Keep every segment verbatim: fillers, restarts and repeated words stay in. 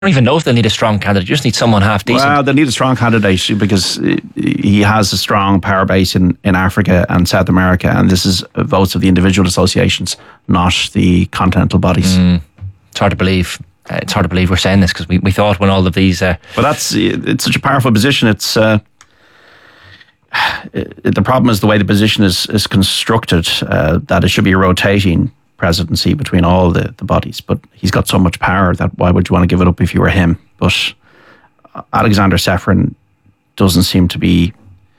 don't even know if they need a strong candidate. You just need someone half decent. Well, they need a strong candidate because he has a strong power base in, in Africa and South America, and this is votes of the individual associations, not the continental bodies. Mm, it's hard to believe. Uh, it's hard to believe we're saying this because we, we thought when all of these... Uh, but that's it's such a powerful position. It's uh, it, the problem is the way the position is, is constructed, uh, that it should be a rotating presidency between all the, the bodies, but he's got so much power that why would you want to give it up if you were him? But Alexander Ceferin doesn't seem to be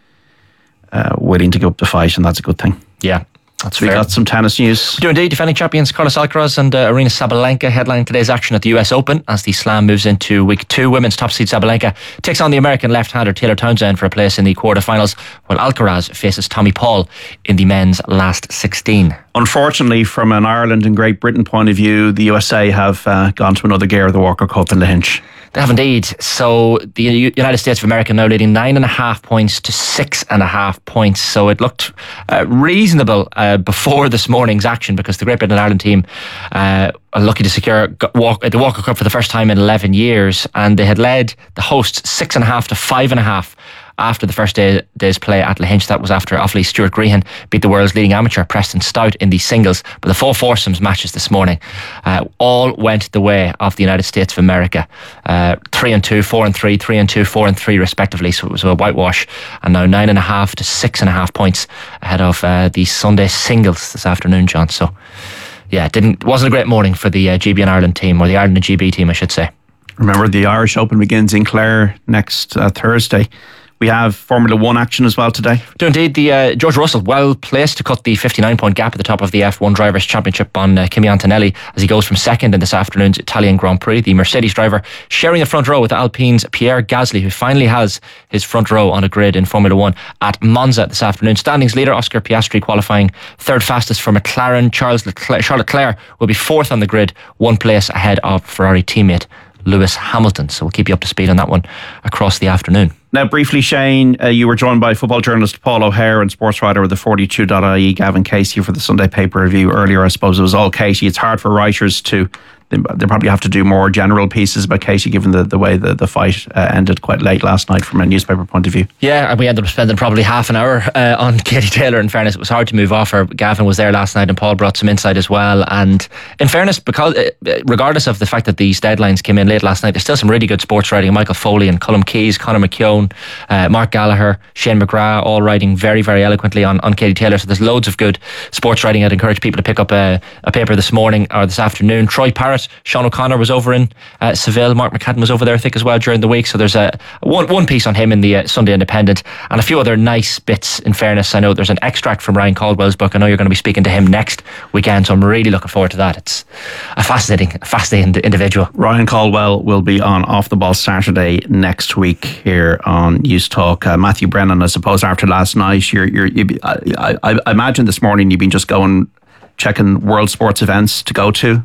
uh, willing to give up the fight, and that's a good thing. Yeah, that's we fair. got some tennis news. We do indeed. Defending champions Carlos Alcaraz and uh, Aryna Sabalenka headline today's action at the U S Open as the Slam moves into week two. Women's top seed Sabalenka takes on the American left-hander Taylor Townsend for a place in the quarterfinals, while Alcaraz faces Tommy Paul in the men's last sixteen. Unfortunately, from an Ireland and Great Britain point of view, the U S A have uh, gone to another gear of the Walker Cup in Lahinch. They have indeed. So the United States of America now leading nine and a half points to six and a half points. So it looked uh, reasonable uh, before this morning's action because the Great Britain and Ireland team uh, are lucky to secure walk, the Walker Cup for the first time in eleven years, and they had led the hosts six and a half to five and a half after the first day, day's play at Lahinch. That was after Offaly Stuart Grehan beat the world's leading amateur Preston Stout in the singles. But the four foursomes matches this morning uh, all went the way of the United States of America. Uh, three and two, four and three, three and two, four and three respectively. So it was a whitewash, and now nine and a half to six and a half points ahead of uh, the Sunday singles this afternoon, John. So yeah, it didn't wasn't a great morning for the uh, G B and Ireland team, or the Ireland and G B team, I should say. Remember, the Irish Open begins in Clare next uh, Thursday. We have Formula One action as well today. Do indeed. The uh, George Russell well placed to cut the fifty-nine point gap at the top of the F one Drivers' Championship on uh, Kimi Antonelli as he goes from second in this afternoon's Italian Grand Prix. The Mercedes driver sharing the front row with Alpine's Pierre Gasly, who finally has his front row on a grid in Formula One at Monza this afternoon. Standings leader Oscar Piastri qualifying third fastest for McLaren. Charles Leclerc, Charles Leclerc will be fourth on the grid, one place ahead of Ferrari teammate Lewis Hamilton. So we'll keep you up to speed on that one across the afternoon. Now, briefly, Shane, uh, you were joined by football journalist Paul O'Hare and sports writer with the forty-two dot I E, Gavin Casey, for the Sunday paper review earlier. I suppose it was all Casey. It's hard for writers to, they, they probably have to do more general pieces about Casey, given the, the way the, the fight uh, ended quite late last night from a newspaper point of view. Yeah, and we ended up spending probably half an hour uh, on Katie Taylor. In fairness, it was hard to move off her. Gavin was there last night and Paul brought some insight as well. And in fairness, because uh, regardless of the fact that these deadlines came in late last night, there's still some really good sports writing. Michael Foley and Colm Keys, Conor McKeown, uh, Mark Gallagher, Shane McGrath, all writing very, very eloquently on, on Katie Taylor. So there's loads of good sports writing. I'd encourage people to pick up a, a paper this morning or this afternoon. Troy Parrott, Sean O'Connor was over in uh, Seville. Mark McCadden was over there, I think, as well during the week. So there's a one, one piece on him in the uh, Sunday Independent, and a few other nice bits. In fairness, I know there's an extract from Ryan Caldwell's book. I know you're going to be speaking to him next weekend, so I'm really looking forward to that. It's a fascinating, fascinating individual. Ryan Caldwell will be on Off the Ball Saturday next week here on News Talk. Uh, Matthew Brennan, I suppose after last night, you're, you're, you, I, I, I imagine this morning you've been just going, checking world sports events to go to.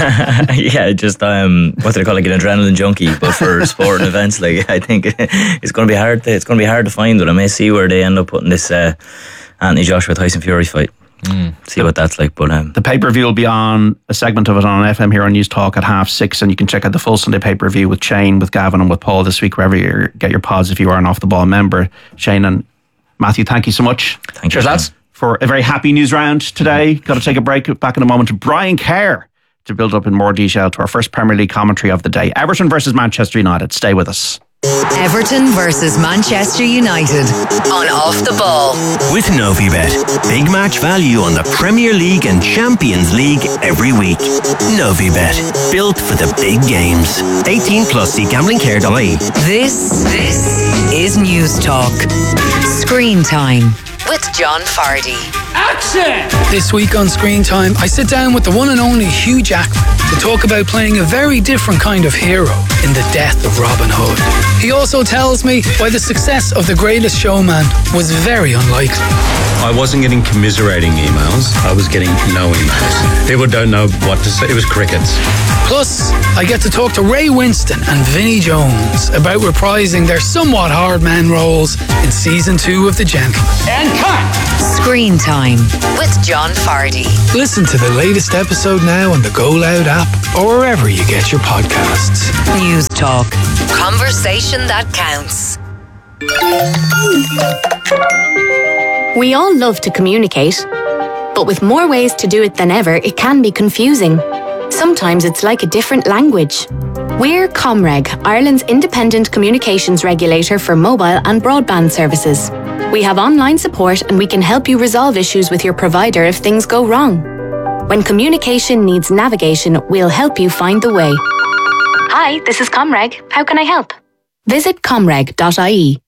Yeah, just um, what do they call it, like an adrenaline junkie, but for sporting events. Like, I think it's going to be hard. To, it's going to be hard to find, but I may see where they end up putting this uh, Anthony Joshua Tyson Fury fight. Mm. See what that's like. But um, the pay-per-view will be on, a segment of it on F M here on News Talk at half six, and you can check out the full Sunday pay-per-view with Shane, with Gavin and with Paul this week, wherever you get your pods if you are an Off the Ball member. Shane and Matthew, thank you so much. Thank Cheers, you, lads. For a very happy news round today. Got to take a break. Back in a moment to Brian Kerr to build up in more detail to our first Premier League commentary of the day. Everton versus Manchester United. Stay with us. Everton versus Manchester United on Off the Ball. With Novibet. Big match value on the Premier League and Champions League every week. Novibet. Built for the big games. eighteen plus, see gambling care dot I E. This, this is News Talk. Screen Time with John Fardy. Action! This week on Screen Time, I sit down with the one and only Hugh Jackman to talk about playing a very different kind of hero in The Death of Robin Hood. He also tells me why the success of The Greatest Showman was very unlikely. I wasn't getting commiserating emails. I was getting no emails. People don't know what to say. It was crickets. Plus, I get to talk to Ray Winston and Vinnie Jones about reprising their somewhat hard man roles in season two of The Gentleman. And cut! Screen Time with John Fardy. Listen to the latest episode now on the Go Loud app or wherever you get your podcasts. News Talk. Conversation that counts. We all love to communicate, but with more ways to do it than ever, it can be confusing. Sometimes it's like a different language. We're Comreg, Ireland's independent communications regulator for mobile and broadband services. We have online support and we can help you resolve issues with your provider if things go wrong. When communication needs navigation, we'll help you find the way. Hi, this is Comreg. How can I help? Visit comreg dot I E.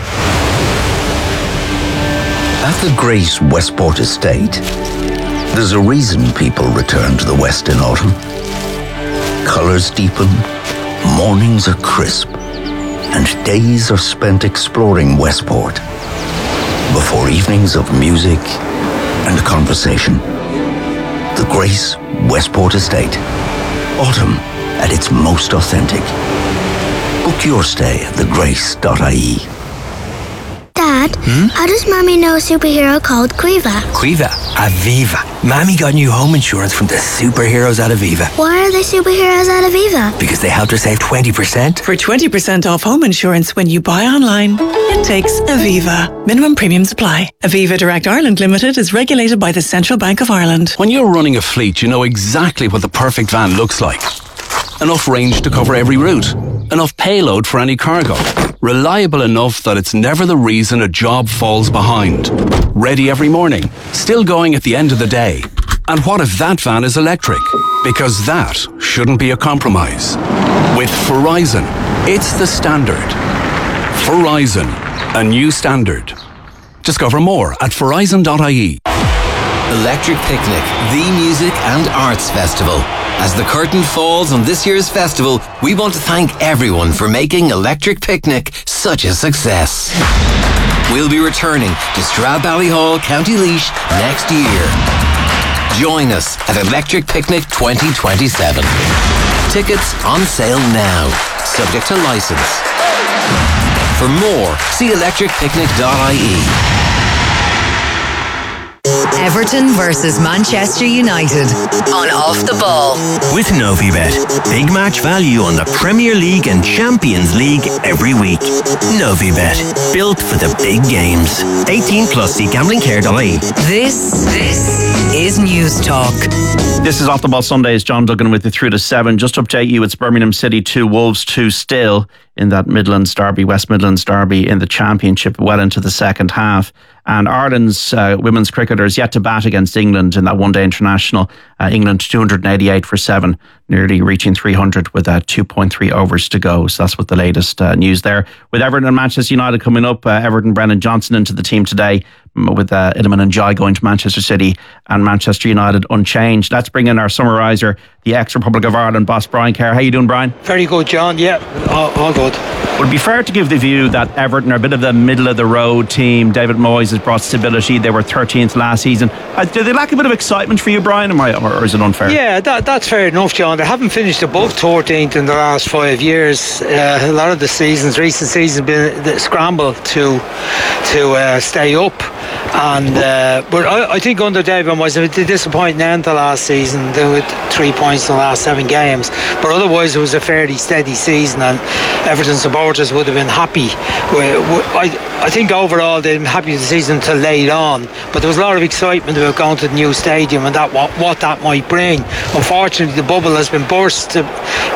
At the great Westport Estate, there's a reason people return to the West in autumn. Colours deepen, mornings are crisp, and days are spent exploring Westport before evenings of music and conversation. The Grace Westport Estate. Autumn at its most authentic. Book your stay at the grace dot I E. Dad, hmm? How does Mommy know a superhero called Quiva? Quiva? Aviva. Mommy got new home insurance from the superheroes at Aviva. Why are they superheroes at Aviva? Because they helped her save twenty percent. For twenty percent off home insurance when you buy online, it takes Aviva. Minimum premiums apply. Aviva Direct Ireland Limited is regulated by the Central Bank of Ireland. When you're running a fleet, you know exactly what the perfect van looks like. Enough range to cover every route. Enough payload for any cargo. Reliable enough that it's never the reason a job falls behind. Ready every morning. Still going at the end of the day. And what if that van is electric? Because that shouldn't be a compromise. With Verizon, it's the standard. Verizon, a new standard. Discover more at verizon dot I E. Electric Picnic, the music and arts festival. As the curtain falls on this year's festival, we want to thank everyone for making Electric Picnic such a success. We'll be returning to Stradbally County Laois next year. Join us at Electric Picnic twenty twenty-seven. Tickets on sale now, subject to licence. For more, see electric picnic dot I E. Everton versus Manchester United on Off the Ball. With Novibet. Big match value on the Premier League and Champions League every week. Novibet. Built for the big games. eighteen plus, see gambling care dot I E. This, this is News Talk. This is Off the Ball Sundays. John Duggan with you through to seven. Just to update you, it's Birmingham City two, Wolves two still in that Midlands derby, West Midlands derby in the Championship well into the second half. And Ireland's uh, women's cricketers yet to bat against England in that one-day international. Uh, England two hundred eighty-eight for seven, nearly reaching three hundred with uh, two point three overs to go. So that's what the latest uh, news there. With Everton and Manchester United coming up, uh, Everton Brennan Johnson into the team today, with uh, Iliman Ndiaye going to Manchester City and Manchester United unchanged. Let's bring in our summariser, the ex-Republic of Ireland boss, Brian Kerr. How you doing, Brian? Very good, John. Yeah, all, all good. Would it be fair to give the view that Everton are a bit of the middle-of-the-road team? David Moyes has brought stability. They were thirteenth last season. Uh, do they lack a bit of excitement for you, Brian, or, or is it unfair? Yeah, that, that's fair enough, John. They haven't finished above thirteenth in the last five years. Uh, a lot of the seasons, recent seasons, been the scramble to to uh, stay up. And uh, but I, I think under David Moyes, it was a disappointing end to last season. They had three points in the last seven games, but otherwise it was a fairly steady season, and Everton supporters would have been happy. I, I think overall they'd been happy with the season until late on, but there was a lot of excitement about going to the new stadium and that what, what that might bring. Unfortunately, the bubble has been burst uh,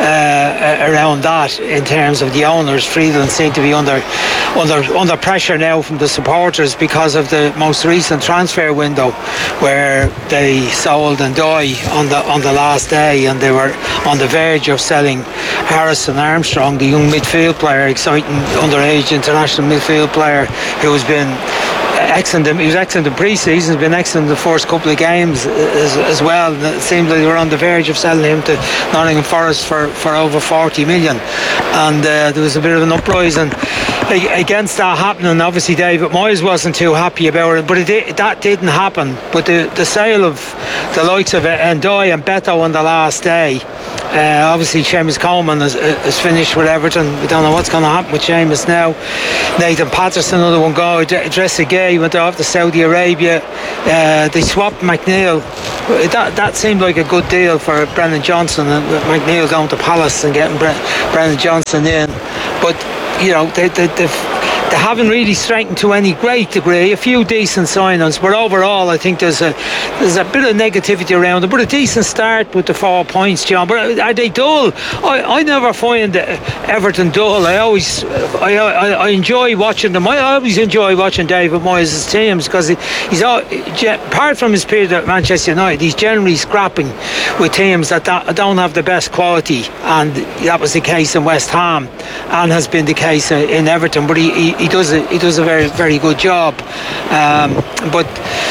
around that in terms of the owners. Friedland seem to be under under under pressure now from the supporters because of the most recent transfer window, where they sold Ndiaye on the on the last day, and they were on the verge of selling Harrison Armstrong, the young midfield player, exciting underage international midfield player who has been excellent. He was excellent in pre-season, has been excellent in the first couple of games as, as well. It seemed like they were on the verge of selling him to Nottingham Forest for, for over forty million, and uh, there was a bit of an uprising like, against that happening. Obviously David Moyes wasn't too happy about it, but it did, that didn't happen. But the, the sale of the likes of Ndoye and Beto on the last day, uh, obviously Seamus Coleman has, has finished with Everton. We don't know what's going to happen with Seamus now. Nathan Patterson, another one go. Idrissa Gueye went off to Saudi Arabia. Uh, they swapped McNeil. That that seemed like a good deal for Brendan Johnson, and McNeil going to Palace and getting Bre- Brendan Johnson in. But you know, they, they, they've they haven't really strengthened to any great degree. A few decent signings, but overall I think there's a there's a bit of negativity around it. But a decent start with the four points, John. But are they dull? I, I never find Everton dull. I always I, I, I enjoy watching them. I always enjoy watching David Moyes' teams, because he, he's all, apart from his period at Manchester United, he's generally scrapping with teams that don't have the best quality, and that was the case in West Ham and has been the case in Everton. But he, he He does a, he does a very very good job, um, but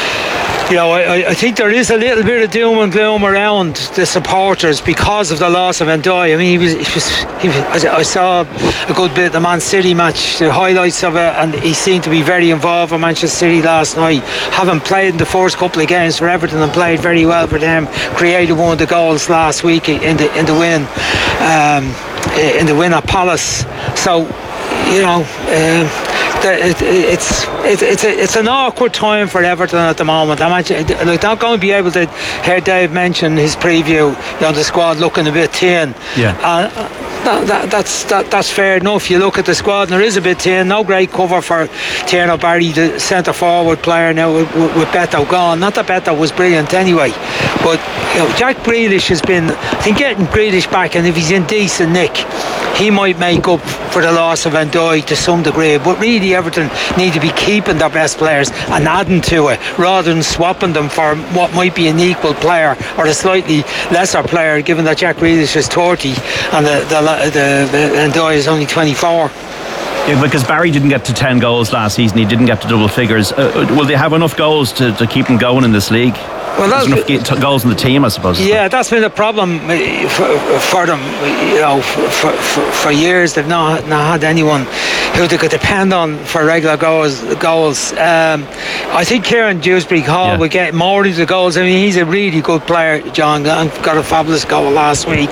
you know I, I think there is a little bit of doom and gloom around the supporters because of the loss of Ndoye. I mean, he was, he was, he was I saw a good bit of the Man City match, the highlights of it, and he seemed to be very involved for Manchester City last night. Having played in the first couple of games for Everton and played very well for them, created one of the goals last week in the in the win, um, in the win at Palace. So. You know, um, it, it's it, it's a, it's an awkward time for Everton at the moment. I'm actually, like, not going to be able to hear Dave mention his preview. You know, the squad looking a bit thin. Yeah. Uh, that, that, that's that, that's fair enough. You look at the squad, and there is a bit thin. No great cover for Tierno Barry, the centre forward player now with, with Beto gone. Not that Beto was brilliant anyway, but you know, Jack Grealish has been. I think getting Grealish back, and if he's in decent nick, he might make up for the loss of Ndoye to some degree. But really, Everton need to be keeping their best players and adding to it, rather than swapping them for what might be an equal player or a slightly lesser player, given that Jack Grealish is thirty and the, the, the, the Ndoye is only twenty-four. Yeah, because Barry didn't get to ten goals last season. He didn't get to double figures. Uh, will they have enough goals to, to keep them going in this league? Well, There's enough g- goals in the team, I suppose. Yeah, that's been a problem for, for them. You know, for, for, for years they've not not had anyone who they could depend on for regular goals. Goals. Um, I think Kieran Dewsbury Hall yeah. will get more of the goals. I mean, he's a really good player, John. Got a fabulous goal last week.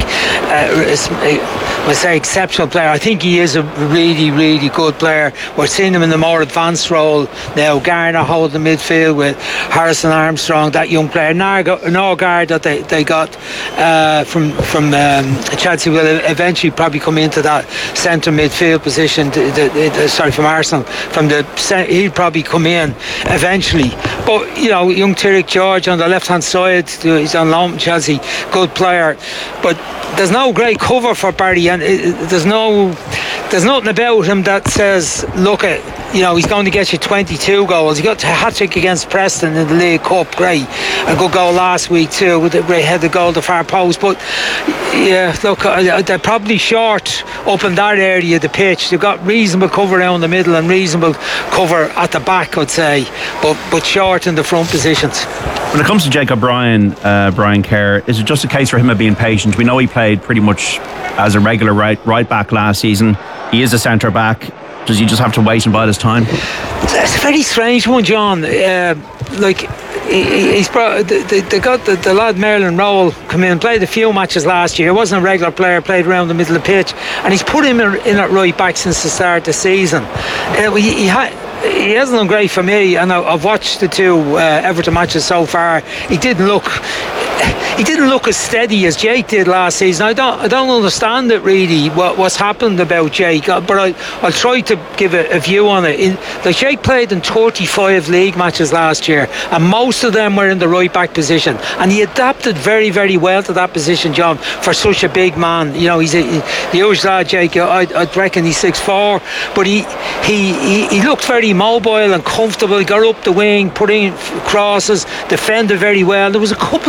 Uh, I say exceptional player. I think he is a really, really good player. We're seeing him in the more advanced role now. Garner holding the midfield with Harrison Armstrong, that young player. Norgard that they, they got uh, from from um, Chelsea will eventually probably come into that centre midfield position. The, the, the, sorry, from Arsenal. From the he'll probably come in eventually. But you know, young Tyrek George on the left hand side, he's on loan from Chelsea, good player. But there's no great cover for Barry, and it, it, there's no there's nothing about him that says, look at, you know, he's going to get you twenty-two goals. He got a hat-trick against Preston in the League Cup, great. A good goal last week too, with the head the goal to far post. But yeah, look, they're probably short up in that area of the pitch. They've got reasonable cover around the middle and reasonable cover at the back, I'd say, but but short in the front positions. When it comes to Jacob Bryan, uh, Brian Kerr, is it just a case for him of being patient? We know he played pretty much as a regular right right back last season. He is a centre back. Does he just have to wait and bide his time? It's a very strange one, John. Uh, like he, he's brought, they, they got the, the lad Merlin Rowell come in, played a few matches last year. He wasn't a regular player, played around the middle of the pitch, and he's put him in, in at right back since the start of the season. Uh, he, he had. He hasn't done great for me, and I've watched the two uh, Everton matches so far. He didn't look, he didn't look as steady as Jake did last season. I don't, I don't understand it really. What, what's happened about Jake? But I, I'll try to give a, a view on it. In, like Jake played in thirty-five league matches last year, and most of them were in the right back position, and he adapted very, very well to that position, John, for such a big man. You know, he's a, the Irish lad, Jake. I, I reckon he's six four, but he, he, he, he looked very mobile and comfortable. He got up the wing, put in crosses, defended very well. There was a couple of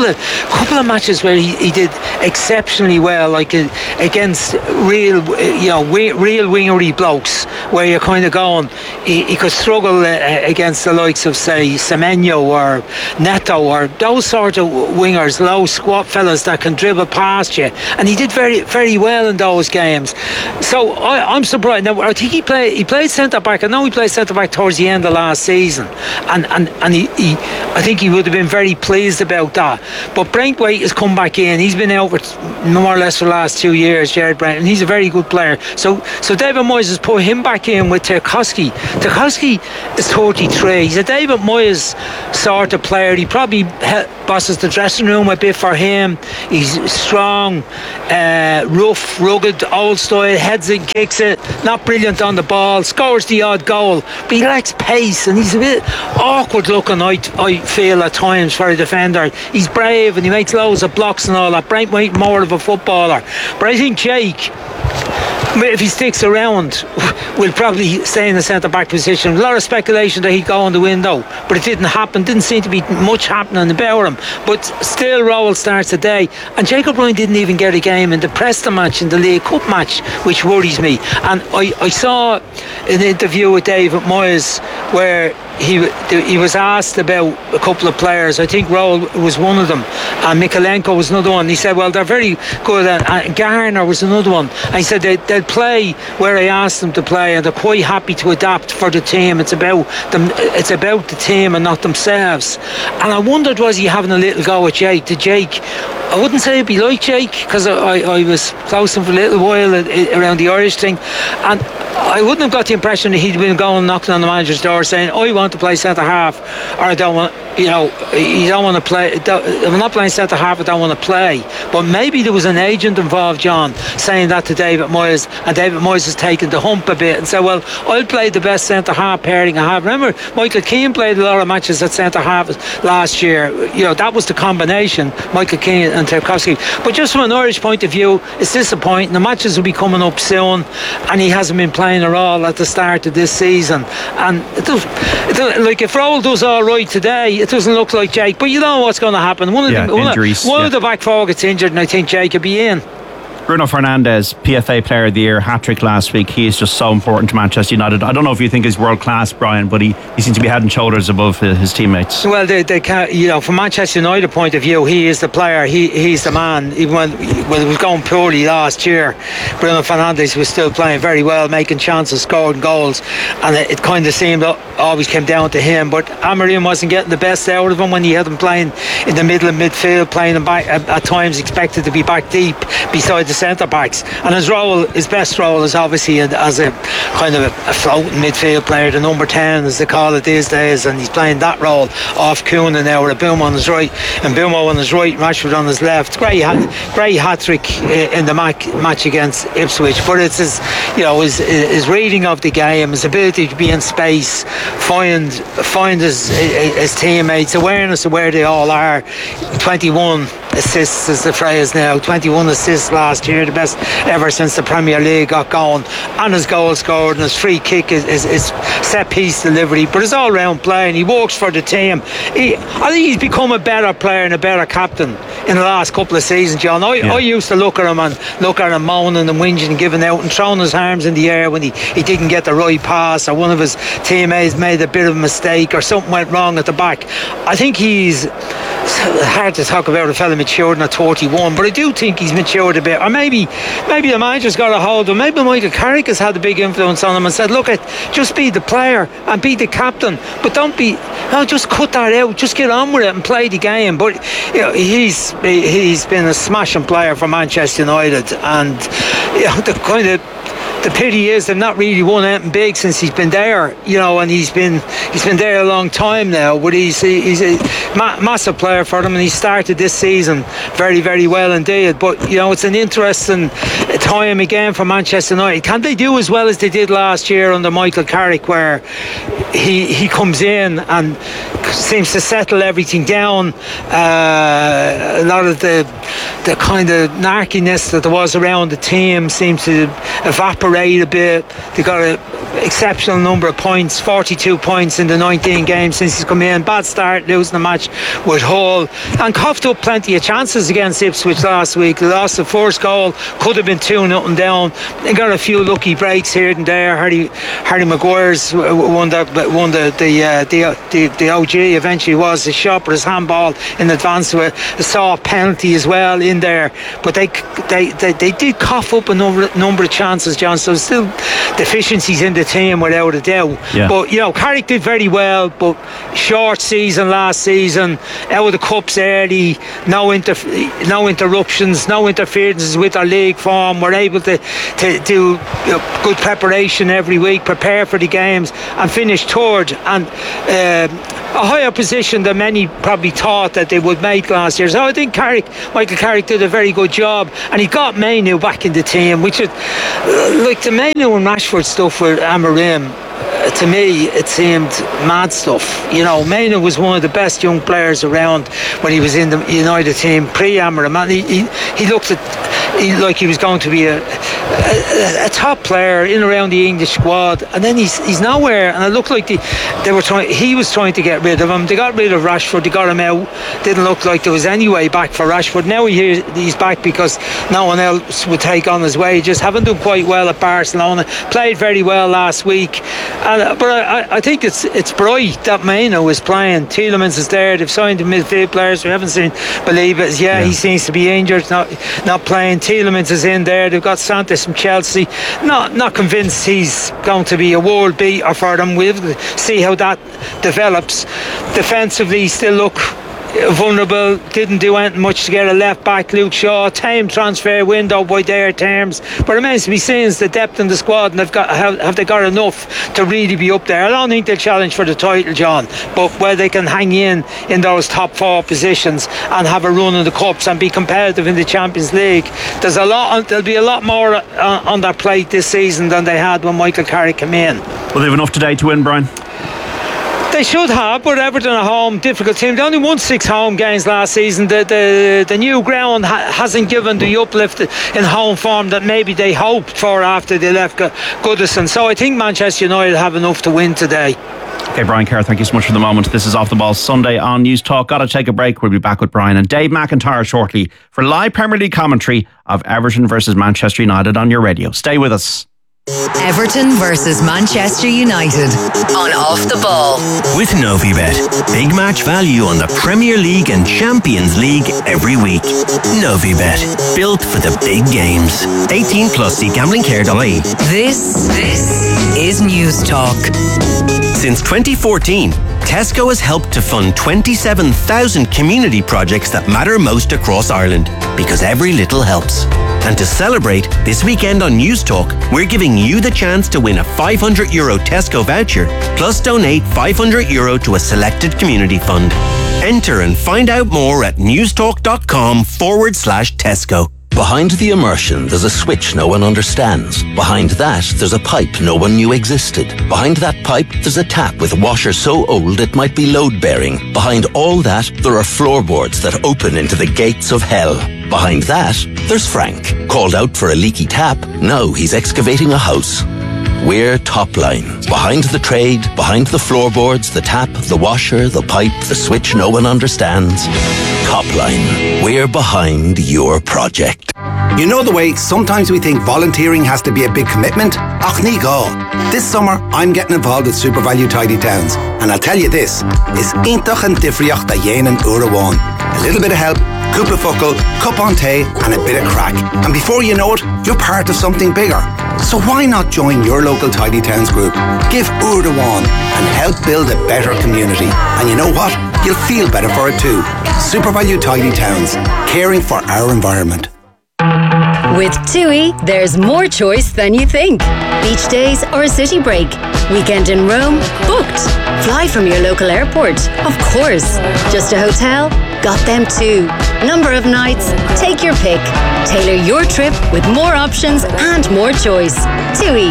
couple of matches where he, he did exceptionally well, like uh, against real, uh, you know, we, real wingery blokes, where you're kind of going, he, he could struggle uh, against the likes of, say, Semenyo or Neto or those sort of wingers, low squat fellas that can dribble past you, and he did very, very well in those games. So I, I'm surprised. Now I think he played, he played centre back. I know he played centre back towards the end of last season, and and and he, he I think he would have been very pleased about that. But Braithwaite has come back in. He's been out with more or less for the last two years, Jared Brent, and he's a very good player. So so David Moyes has put him back in with Tarkowski. Tarkowski is thirty-three. He's a David Moyes sort of player. He probably bosses the dressing room a bit for him. He's strong, uh, rough, rugged, old style, heads it, kicks it, not brilliant on the ball, scores the odd goal, but he lacks pace, and he's a bit awkward looking, I, I feel at times, for a defender. He's brave and he makes loads of blocks and all that. Braithwaite more of a footballer, but I think Jake, if he sticks around, will probably stay in the centre back position. A lot of speculation that he'd go on the window, but it didn't happen. Didn't seem to be much happening about him. But still, Rowell starts today, and Jacob Ryan didn't even get a game in the Preston match, in the League Cup match, which worries me. And I, I saw an interview with David Moyes where he he was asked about a couple of players. I think Rowell was one of them, and Mikalenko was another one. He said, well, they're very good, and, and Garner was another one. And he said they, they'll play where I asked them to play, and they're quite happy to adapt for the team. It's about them, it's about the team and not themselves. And I wondered, was he having a little go at Jake? Did Jake, I wouldn't say it'd be like Jake, because I, I, I was close to him for a little while around the Irish thing, and I wouldn't have got the impression that he'd been going knocking on the manager's door saying, I want to play centre half, or I don't want, you know, you don't want to play, I'm not playing centre half, I don't want to play. But maybe there was an agent involved, John, saying that to David Moyes, and David Moyes has taken the hump a bit and said, well, I'll play the best centre half pairing I have. Remember, Michael Keane played a lot of matches at centre half last year. You know, that was the combination, Michael Keane and Tarkowski. But just from an Irish point of view, it's disappointing. The matches will be coming up soon, and he hasn't been playing at all at the start of this season. And it does, it does, like, if Rowell does all right today, it doesn't look like Jake, but you know what's going to happen. One of, yeah, the, one injuries, of, one yeah. of the back four gets injured, and I think Jake will be in. Bruno Fernandes, P F A Player of the Year, hat-trick last week. He is just so important to Manchester United. I don't know if you think he's world-class, Brian, but he, he seems to be head and shoulders above his, his teammates. Well, they, they can't, you know, from Manchester United point of view, he is the player, he he's the man. Even when, when it was going poorly last year, Bruno Fernandes was still playing very well, making chances, scoring goals, and it, it kind of seemed always came down to him. But Amorim wasn't getting the best out of him when he had him playing in the middle of midfield, playing him back, at, at times expected to be back deep beside the centre backs. And his role, his best role, is obviously as a kind of a, a floating midfield player, the number ten as they call it these days, and he's playing that role off Coonan now, with a Boom on his right and Boomo on his right, Rashford on his left. Great, great hat-trick in the match against Ipswich. But it's his, you know, his, his reading of the game, his ability to be in space, find find his, his teammates, awareness of where they all are. twenty-one assists is the phrase now, twenty-one assists last year, the best ever since the Premier League got going, and his goal scored and his free kick is, is, is set piece delivery, but his all round play, and he works for the team. He, I think he's become a better player and a better captain in the last couple of seasons, John. I, yeah. I used to look at him and look at him moaning and whinging and giving out and throwing his arms in the air when he, he didn't get the right pass, or one of his teammates made a bit of a mistake, or something went wrong at the back. I think he's hard to talk about a fella matured at thirty-one, but I do think he's matured a bit. Or maybe maybe the manager's got a hold of him. Maybe Michael Carrick has had a big influence on him and said, look, it, just be the player and be the captain, but don't be, no, just cut that out, just get on with it and play the game. But you know, he's he's been a smashing player for Manchester United, and you know, the kind of the pity is they've not really won anything big since he's been there, you know, and he's been he's been there a long time now. But he's he's a ma- massive player for them, and he started this season very very well indeed. But you know, it's an interesting time again for Manchester United. Can they do as well as they did last year under Michael Carrick, where he he comes in and seems to settle everything down? Uh, a lot of the the kind of narkiness that there was around the team seems to evaporate a bit. They got an exceptional number of points, forty-two points in the nineteen games since he's come in. Bad start, losing the match with Hull, and coughed up plenty of chances against Ipswich last week. They lost the first goal, could have been two nothing down. They got a few lucky breaks here and there. Harry Harry Maguire's won the won the the, uh, the the the O G. Eventually was a shot, but his handball in advance to a, a soft penalty as well in there. But they they they, they did cough up a number number of chances, John. So still deficiencies in the team without a doubt. Yeah. But you know, Carrick did very well. But short season last season, out of the cups early, no inter no interruptions, no interferences with our league form. We're able to to do you know, good preparation every week, prepare for the games, and finish third, and um, a higher position than many probably thought that they would make last year. So I think Carrick, Michael Carrick did a very good job, and he got Mainu back in the team, which is uh, like the Mainu and Rashford stuff with Amorim. Uh, to me, it seemed mad stuff. You know, Mainu was one of the best young players around when he was in the United team pre-Amorim, and he, he, he looked at he, like he was going to be a, a, a top player in around the English squad, and then he's he's nowhere. And it looked like the, they were trying. He was trying to get rid of him. They got rid of Rashford. They got him out. Didn't look like there was any way back for Rashford. Now he, he's back because no one else would take on his wages. Haven't done quite well at Barcelona. Played very well last week. And, but I, I think it's it's bright that Mainu is playing. Tielemans is there. They've signed the midfield players. We haven't seen believe it. Yeah, yeah, he seems to be injured, not not playing. Tielemans is in there. They've got Santos from Chelsea. Not not convinced he's going to be a world beater for them. We'll see how that develops. Defensively, still look vulnerable. Didn't do anything much to get a left back. Luke Shaw, tame transfer window by their terms, but remains to be seen is the depth in the squad, and they've got have, have they got enough to really be up there. I don't think they'll challenge for the title, John, but where they can hang in in those top four positions and have a run in the cups and be competitive in the Champions League, there's a lot there'll be a lot more on, on their plate this season than they had when Michael Carrick came in. Well, they have enough today to win, Brian. They should have, but Everton at home, difficult team. They only won six home games last season. The the, the new ground ha- hasn't given the uplift in home form that maybe they hoped for after they left Goodison. So I think Manchester United have enough to win today. Okay, Brian Kerr, thank you so much for the moment. This is Off the Ball Sunday on News Talk. Got to take a break. We'll be back with Brian and Dave McIntyre shortly for live Premier League commentary of Everton versus Manchester United on your radio. Stay with us. Everton versus Manchester United on Off the Ball. With Novibet. Big match value on the Premier League and Champions League every week. Novibet. Built for the big games. eighteen plus, see gambling care dot I E. This, this is News Talk. Since twenty fourteen, Tesco has helped to fund twenty-seven thousand community projects that matter most across Ireland, because every little helps. And to celebrate, this weekend on News Talk, we're giving you the chance to win a five hundred euro Tesco voucher, plus donate five hundred euro to a selected community fund. Enter and find out more at newstalk.com forward slash Tesco. Behind the immersion, there's a switch no one understands. Behind that, there's a pipe no one knew existed. Behind that pipe, there's a tap with a washer so old it might be load-bearing. Behind all that, there are floorboards that open into the gates of hell. Behind that, there's Frank. Called out for a leaky tap, now he's excavating a house. We're Topline. Behind the trade, behind the floorboards, the tap, the washer, the pipe, the switch no one understands. Topline. We're behind your project. You know the way sometimes we think volunteering has to be a big commitment? Ach ní gá. This summer, I'm getting involved with Super Value Tidy Towns. And I'll tell you this, is intach and difriocht da yénan urawan. A little bit of help, cúpla focal, cup on tay, and a bit of crack. And before you know it, you're part of something bigger. So why not join your local Tidy Towns group? Give Urdawan and help build a better community. And you know what? You'll feel better for it too. Super Value Tidy Towns, caring for our environment. With TUI, there's more choice than you think. Beach days or a city break. Weekend in Rome? Booked. Fly from your local airport? Of course. Just a hotel? got them too. Number of nights, take your pick. Tailor your trip with more options and more choice. TUI.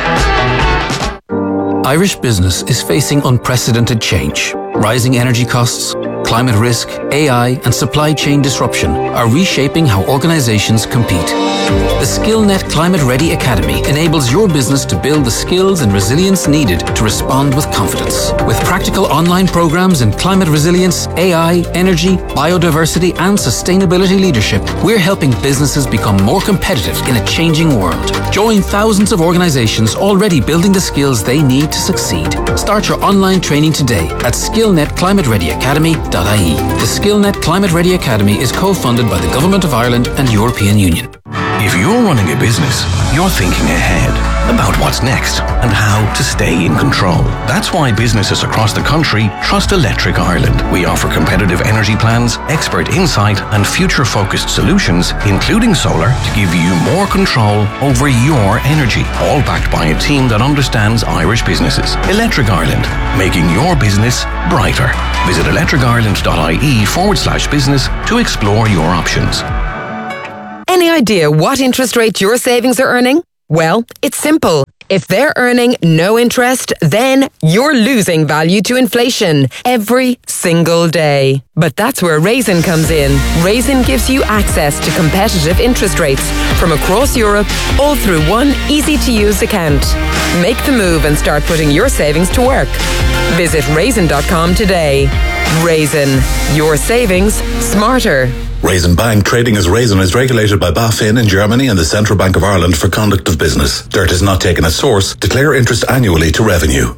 Irish business is facing unprecedented change. Rising energy costs, climate risk, A I, and supply chain disruption are reshaping how organizations compete. The SkillNet Climate Ready Academy enables your business to build the skills and resilience needed to respond with confidence. With practical online programs in climate resilience, A I, energy, biodiversity, and sustainability leadership, we're helping businesses become more competitive in a changing world. Join thousands of organizations already building the skills they need to succeed. Start your online training today at skillnet climate ready academy dot I E. The SkillNet Climate Ready Academy is co-funded by the Government of Ireland and European Union. If you're running a business, you're thinking ahead about what's next and how to stay in control. That's why businesses across the country trust Electric Ireland. We offer competitive energy plans, expert insight, and future-focused solutions, including solar, to give you more control over your energy, all backed by a team that understands Irish businesses. Electric Ireland, making your business brighter. Visit electricireland.ie forward slash business to explore your options. Any idea what interest rate your savings are earning? Well, it's simple. If they're earning no interest, then you're losing value to inflation every single day. But that's where Raisin comes in. Raisin gives you access to competitive interest rates from across Europe, all through one easy-to-use account. Make the move and start putting your savings to work. Visit raisin dot com today. Raisin, your savings smarter. Raisin Bank, trading as Raisin, is regulated by BaFin in Germany and the Central Bank of Ireland for conduct of business. Dirt is not taken as source. Declare interest annually to revenue.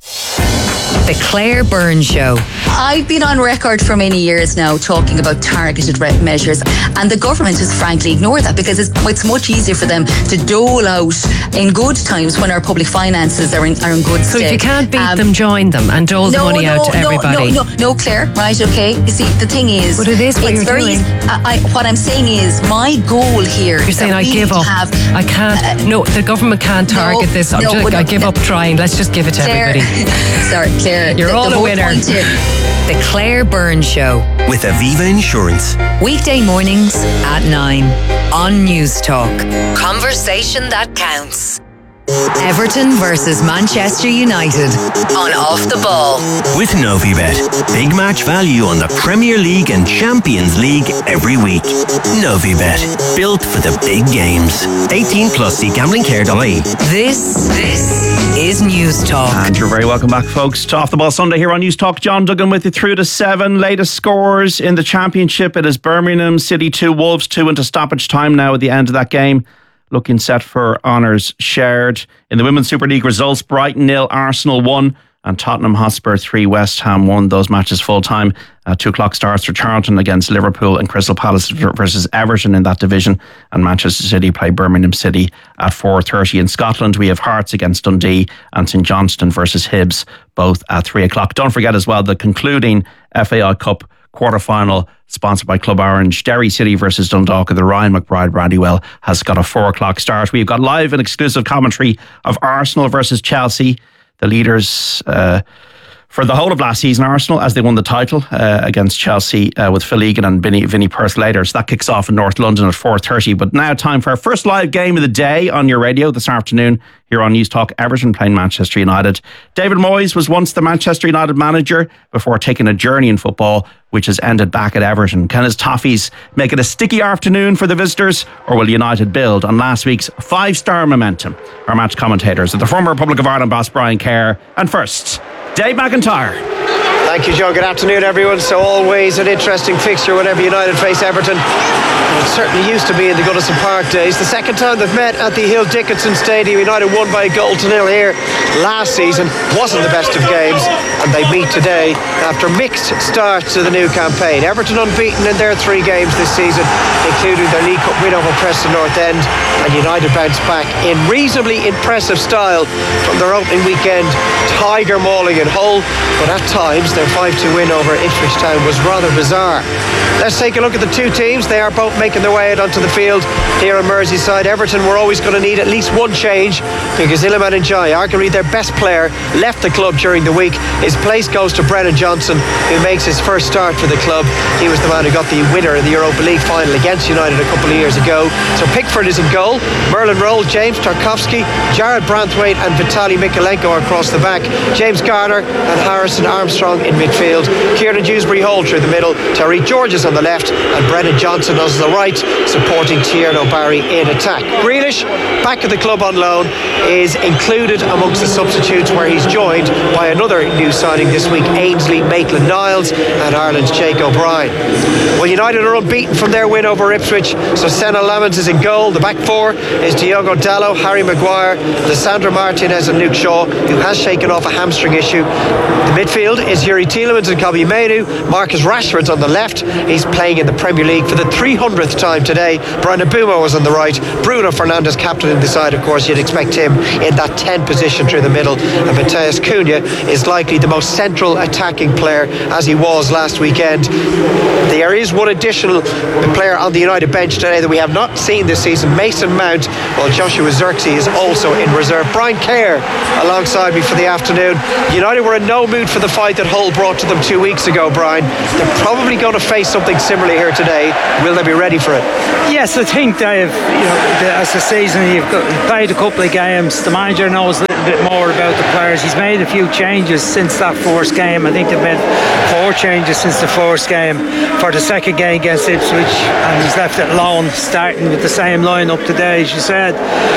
The Claire Byrne Show. I've been on record for many years now talking about targeted re- measures, and the government has frankly ignored that because it's, it's much easier for them to dole out in good times when our public finances are in, are in good so state. So if you can't beat um, them, join them and dole no, the money no, out to no, everybody. No, no, no, Claire, right, okay. You see, the thing is... But it is what it's you're very doing. Easy. I, I, what I'm saying is, my goal here... You're saying I give up. Have, I can't... Uh, no, the government can't target no, this. I'm no, just, no, I give no. up trying. Let's just give it to Claire, everybody. Sorry, Claire. You're the, all the a winner. The Claire Byrne Show. With Aviva Insurance. Weekday mornings at nine on News Talk. Conversation that counts. Everton versus Manchester United on Off the Ball. With Novibet. Big match value on the Premier League and Champions League every week. Novibet. Built for the big games. eighteen plus, see gambling care dot I E. This, this is News Talk. And you're very welcome back, folks, to Off the Ball Sunday here on News Talk. John Duggan with you through to seven. Latest scores in the Championship. It is Birmingham City two, Wolves two into stoppage time now at the end of that game. Looking set for honours shared. In the Women's Super League results, Brighton nil, Arsenal one, and Tottenham Hotspur three, West Ham one. Those matches full time. Uh, two o'clock starts for Charlton against Liverpool and Crystal Palace versus Everton in that division. And Manchester City play Birmingham City at four thirty. In Scotland, we have Hearts against Dundee and St Johnstone versus Hibs, both at three o'clock. Don't forget as well the concluding F A I Cup quarter-final sponsored by Club Orange. Derry City versus Dundalk. The Ryan McBride Brandywell has got a four o'clock start. We've got live and exclusive commentary of Arsenal versus Chelsea. The leaders uh, for the whole of last season, Arsenal, as they won the title uh, against Chelsea uh, with Phil Egan and Vinny, Vinny Purse later. So that kicks off in North London at four thirty. But now time for our first live game of the day on your radio this afternoon here on News Talk. Everton playing Manchester United. David Moyes was once the Manchester United manager before taking a journey in football, which has ended back at Everton. Can his Toffees make it a sticky afternoon for the visitors, or will United build on last week's five-star momentum? Our match commentators are the former Republic of Ireland boss Brian Kerr. And first, Dave McIntyre. Thank you, John. Good afternoon, everyone. So always an interesting fixture whenever United face Everton. It certainly used to be in the Goodison Park days. The second time they've met at the Hill Dickinson Stadium, United won by a goal to nil here last season. Wasn't the best of games, and they meet today after mixed starts to the new campaign. Everton unbeaten in their three games this season, including their League Cup win over Preston North End, and United bounced back in reasonably impressive style from their opening weekend tiger mauling in Hull, but at times their five two win over Ipswich Town was rather bizarre. Let's take a look at the two teams. They are both making their way out onto the field here on Merseyside. Everton were always going to need at least one change because Iliman Ndiaye, arguably their best player, left the club during the week. His place goes to Brennan Johnson, who makes his first start for the club. He was the man who got the winner in the Europa League final against United a couple of years ago. So Pickford is in goal. Merlin Roll, James Tarkowski, Jared Branthwaite and Vitaly Mikalenko are across the back. James Garner and Harrison Armstrong in midfield. Kieran Dewsbury Hall through the middle. Terry Georges on the left and Brennan Johnson on the right, supporting Tierno Barry in attack. Grealish, back at the club on loan, is included amongst the substitutes, where he's joined by another new signing this week, Ainsley Maitland-Niles and Ireland's Jake O'Brien. Well, United are unbeaten from their win over Ipswich, so Senna Lamens is in goal. The back four is Diogo Dalot, Harry Maguire, Lissandro Martinez and Luke Shaw, who has shaken off a hamstring issue. The midfield is Yuri Tielemans and Kobbie Mainoo. Marcus Rashford's on the left. He's playing in the Premier League for the three hundredth time today. Brian Mbeumo was on the right. Bruno Fernandes captaining the side. Of course, you'd expect him in that ten position through the middle. And Matheus Cunha is likely the most central attacking player, as he was last weekend. There is one additional player on the United bench today that we have not seen this season, Mason Mount, while Joshua Zirkzee is also in reserve. Brian Kerr alongside me for the afternoon. United were in no mood for the fight that Hull brought to them two weeks ago, Brian. They're probably going to face something similar here today. Will they be ready for it? Yes, I think they've, you know, the, as a season, you've got, played a couple of games. The manager knows a little bit more about the players. He's made a few changes since that first game. I think they've made four changes since the first game for the second game against Ipswich, and he's left it alone, starting with the same lineup today, as you said.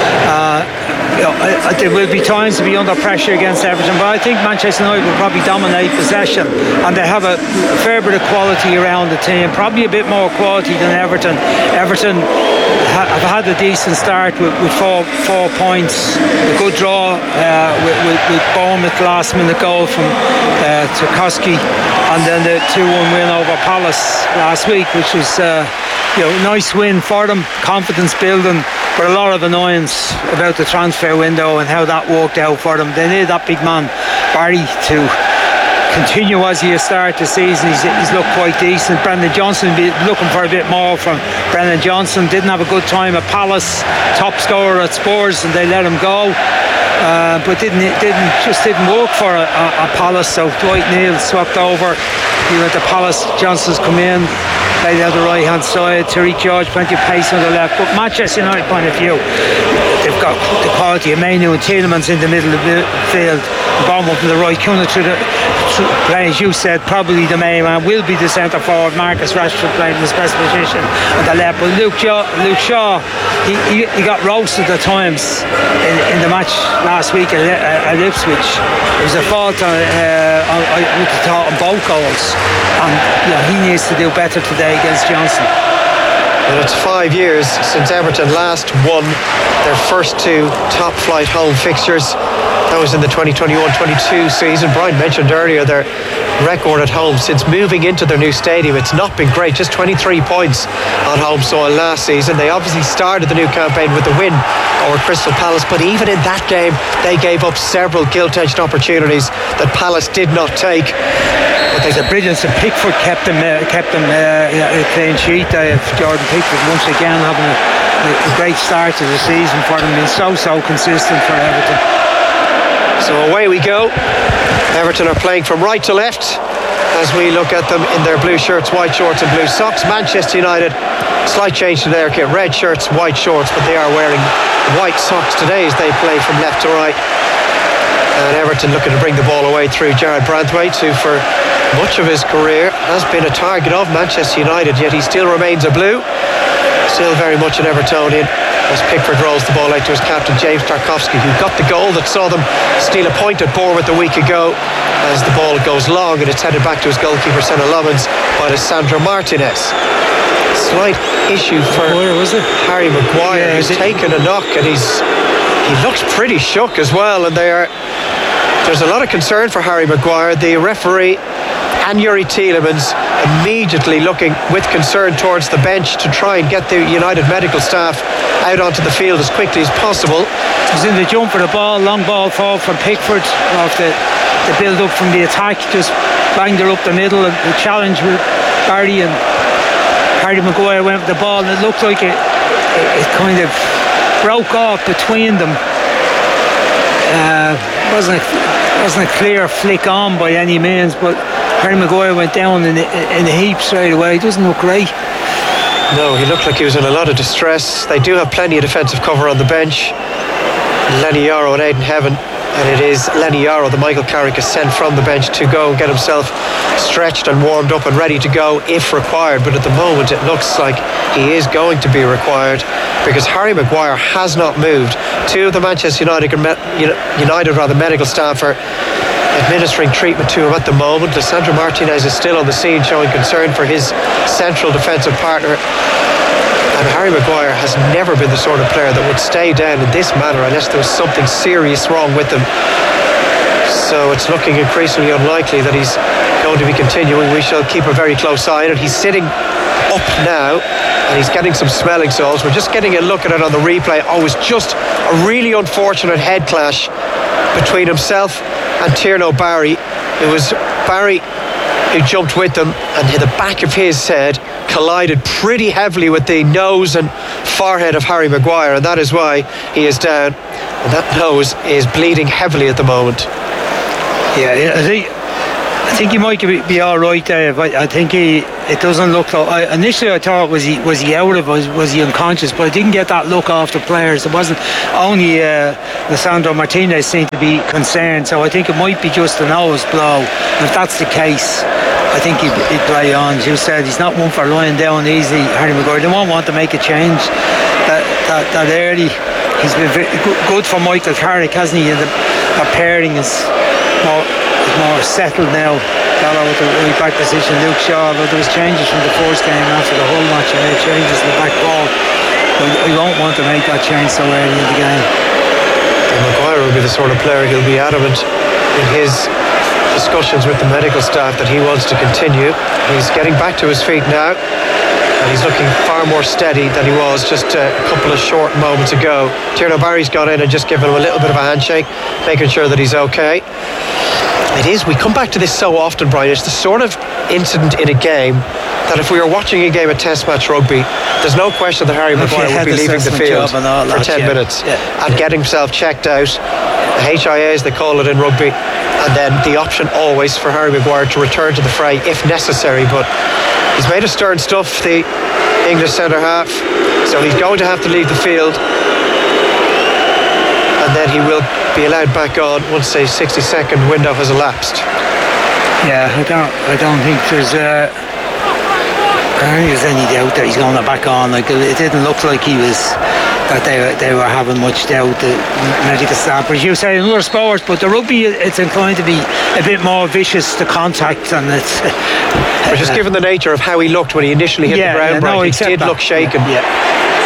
Uh, you know, I, I, there will be times to be under pressure against Everton, but I think Manchester United will probably dominate possession, and they have a fair bit of quality around the team, probably a bit more quality than Everton. Everton ha- have had a decent start with, with four four points, a good draw uh, with, with, with Bournemouth last minute goal from uh, Tarkowski, and then the two one win over Palace last week, which was uh, you know, nice win for them, confidence building, but a lot of annoyance about the transfer window and how that worked out for them. They need that big man Barry to continue as he has started the season. He's, he's looked quite decent. Brendan Johnson be looking for a bit more from Brendan Johnson. Didn't have a good time at Palace, top scorer at Spurs, and they let him go. Uh, but didn't didn't just didn't work for a, a, a Palace. So Dwight Neal swapped over. He went to Palace. Johnson's come in, played out the right hand side. Terry George, plenty of pace on the left. But Manchester United point of view, they've got the quality of Mainoo and Tielemans in the middle of the field. Bournemouth on the right. Cunha through the play, as you said, probably the main man will be the centre forward. Marcus Rashford playing in his best position on the left. But Luke Shaw, Luke Shaw he, he, he got roasted at times in, in the match last week at, at Ipswich. It was a fault on, uh, on, on, on both goals, and you know, he needs to do better today against Johnson. And it's five years since Everton last won their first two top flight home fixtures. That was in the twenty twenty-one twenty-two season. Brian mentioned earlier their record at home since moving into their new stadium. It's not been great, just twenty-three points on home soil last season. They obviously started the new campaign with the win over Crystal Palace, but even in that game they gave up several gilt-edged opportunities that Palace did not take. But there's a brilliance, and Pickford kept them uh, kept them uh, a clean sheet. Uh, Jordan Pickford once again having a, a great start to the season for them, been so so consistent for Everton. So away we go. Everton are playing from right to left as we look at them in their blue shirts, white shorts and blue socks. Manchester United, slight change to their kit, red shirts, white shorts, but they are wearing white socks today as they play from left to right. And Everton looking to bring the ball away through Jared Branthwaite, who for much of his career has been a target of Manchester United, yet he still remains a blue, still very much an Evertonian, as Pickford rolls the ball out to his captain James Tarkowski, who got the goal that saw them steal a point at Bournemouth a week ago, as the ball goes long and it's headed back to his goalkeeper Senna Lamens by Lissandro Martinez. Slight issue for was it? Harry Maguire, yeah, who's taken a knock, and he's he looks pretty shook as well, and they are there's a lot of concern for Harry Maguire. The referee and Yuri Tielemans immediately looking with concern towards the bench to try and get the United medical staff out onto the field as quickly as possible. It was in the jump for the ball, long ball forward from Pickford, off the, the build up from the attack, just banged her up the middle, and the challenge with Barry, and Harry Maguire went with the ball, and it looked like it, it, it kind of broke off between them. Uh, wasn't a, wasn't a clear flick on by any means, but Harry Maguire went down in, in a heap straight away. It doesn't look great. No, he looked like he was in a lot of distress. They do have plenty of defensive cover on the bench. Lenny Yarrow and Aidan Heaven, and it is Lenny Yarrow that Michael Carrick has sent from the bench to go and get himself stretched and warmed up and ready to go if required. But at the moment it looks like he is going to be required, because Harry Maguire has not moved. Two of the Manchester United United rather medical staff are administering treatment to him at the moment. Lisandro Martinez is still on the scene, showing concern for his central defensive partner. And Harry Maguire has never been the sort of player that would stay down in this manner unless there was something serious wrong with him. So it's looking increasingly unlikely that he's going to be continuing. We shall keep a very close eye on it. He's sitting up now and he's getting some smelling salts. We're just getting a look at it on the replay. Oh, it was just a really unfortunate head clash between himself and Tierno Barry. It was Barry who jumped with them, and the back of his head collided pretty heavily with the nose and forehead of Harry Maguire, and that is why he is down, and that nose is bleeding heavily at the moment. Yeah, I think I think he might be, be all right, Dave. I, I think he. It doesn't look like. I, initially, I thought was he was he out of was was he unconscious, but I didn't get that look off the players. It wasn't only uh, Lisandro Martinez seemed to be concerned, so I think it might be just a nose blow. And if that's the case, I think he'd, he'd play on. As you said, he's not one for lying down easy, Harry Maguire. They won't want to make a change that that, that early. He's been very good for Michael Carrick, hasn't he? And the, the pairing is more, is more settled now. Gallo with the right back position, Luke Shaw. But there was changes from the first game after the whole match. Uh, changes in the back ball. We won't want to make that change so early in the game. And Maguire will be the sort of player who'll be adamant in his discussions with the medical staff that he wants to continue. He's getting back to his feet now, and he's looking far more steady than he was just a couple of short moments ago. Tierno Barry's gone in and just given him a little bit of a handshake, making sure that he's okay. It is, we come back to this so often, Brian. It's the sort of incident in a game that if we were watching a game of Test match rugby, there's no question that Harry Maguire would be leaving the field for that, ten yeah. minutes yeah. and yeah. getting himself checked out. The H I A, as they call it in rugby, and then the option always for Harry Maguire to return to the fray if necessary. But he's made of stern stuff, the English centre half, so he's going to have to leave the field, and then he will be allowed back on once a sixty second window has elapsed. Yeah, I don't I don't think there's uh, I don't think there's any doubt that he's going back on. Like, it didn't look like he was that they were, they were having much doubt, the medical staff. As you say, in other sports, but the rugby, it's inclined to be a bit more vicious to contact, and it's but just uh, given the nature of how he looked when he initially hit yeah, the ground, yeah, Brian, no, he did that. look shaken. Yeah, yeah.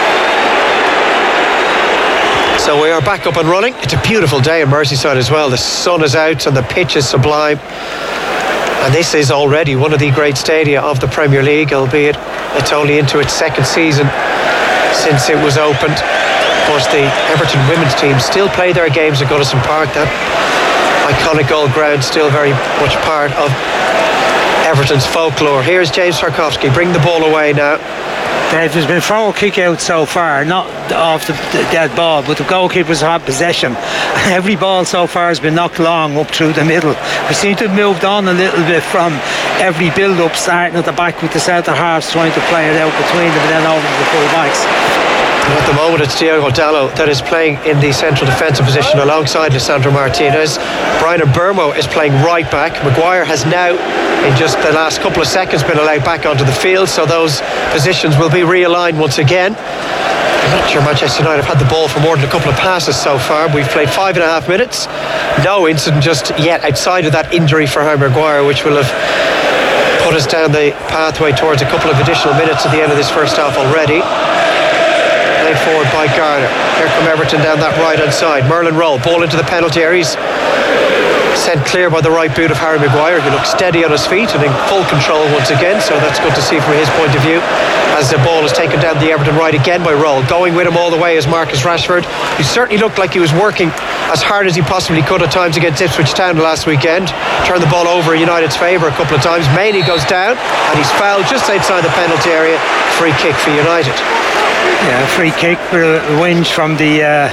So we are back up and running. It's a beautiful day in Merseyside as well. The sun is out and the pitch is sublime. And this is already one of the great stadia of the Premier League, albeit it's only into its second season since it was opened. Of course, the Everton women's team still play their games at Goodison Park. That iconic old ground still very much part of Everton's folklore. Here's James Tarkowski. Bring the ball away now. There's been four kick out so far, not off the, the dead ball, but the goalkeepers have had possession. Every ball so far has been knocked long up through the middle. We seem to have moved on a little bit from every build-up, starting at the back with the centre halves, trying to play it out between them and then over to the full backs. And at the moment it's Diogo Dallo that is playing in the central defensive position alongside Lisandro Martinez. Brian Mbeumo is playing right back. Maguire has now, in just the last couple of seconds, been allowed back onto the field, so those positions will be realigned once again. I'm not sure Manchester United have had the ball for more than a couple of passes so far. We've played five and a half minutes. No incident just yet outside of that injury for Harry Maguire, which will have put us down the pathway towards a couple of additional minutes at the end of this first half already. Played forward by Garner. Here come Everton down that right hand side. Merlin Rowe, ball into the penalty areas. Sent clear by the right boot of Harry Maguire. He looks steady on his feet and in full control once again, so that's good to see from his point of view. As the ball is taken down the Everton right again by Roll. Going with him all the way is Marcus Rashford, who certainly looked like he was working as hard as he possibly could at times against Ipswich Town last weekend. Turned the ball over in United's favour a couple of times. Maney goes down and he's fouled just outside the penalty area. Free kick for United. Yeah, free kick for a whinge from the uh,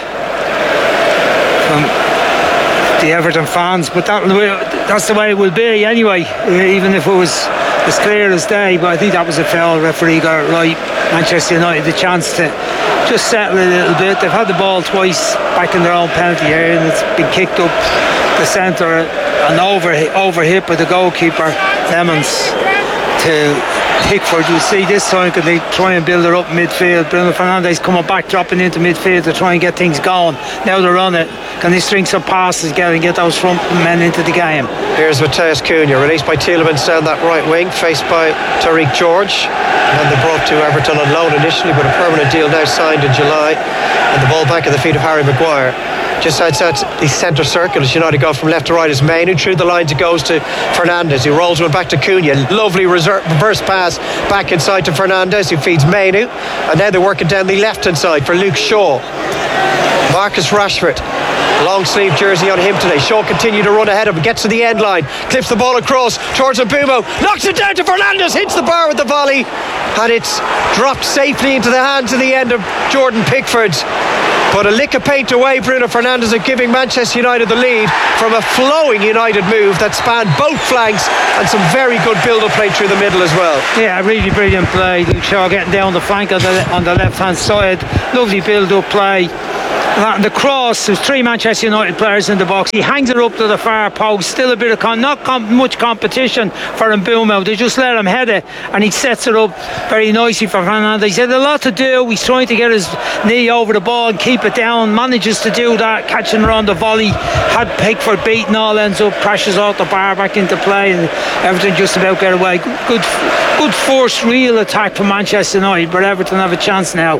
from the Everton fans, but that, that's the way it will be anyway, even if it was as clear as day. But I think that was a foul. Referee got it right. Manchester United the chance to just settle a little bit. They've had the ball twice back in their own penalty area and it's been kicked up the centre and over over hit by the goalkeeper Lemons to Pickford. You'll see this time can they try and build it up midfield. Bruno Fernandes coming back, dropping into midfield to try and get things going. Now they're on it. Can they string some passes together and get those front men into the game? Here's Matheus Cunha, released by Tielemans down that right wing, faced by Tariq George. And they brought to Everton on loan initially, but a permanent deal now signed in July. And the ball back at the feet of Harry Maguire. Just outside the centre circle as United go from left to right as Mainu. Through the lines it goes to Fernandes, who rolls one back to Cunha. Lovely reserve, reverse pass back inside to Fernandes, who feeds Mainu. And now they're working down the left hand side for Luke Shaw. Marcus Rashford, long sleeve jersey on him today. Shaw continued to run ahead of him, gets to the end line, clips the ball across towards Mbeumo, knocks it down to Fernandes, hits the bar with the volley, and it's dropped safely into the hands of the end of Jordan Pickford. But a lick of paint away, Bruno Fernandes are giving Manchester United the lead from a flowing United move that spanned both flanks and some very good build-up play through the middle as well. Yeah, really brilliant play. Luke Shaw getting down the flank on the, on the left-hand side. Lovely build-up play. And the cross, there's three Manchester United players in the box. He hangs it up to the far post. Still a bit of con- not com- much competition for Mbeumo. They just let him head it, and he sets it up very nicely for Fernandes. He had a lot to do. He's trying to get his knee over the ball and keep it down. Manages to do that, catching around the volley. Had Pickford beaten, all ends up, crashes off the bar back into play, and Everton just about get away. Good, good forced real attack from Manchester United, but Everton have a chance now.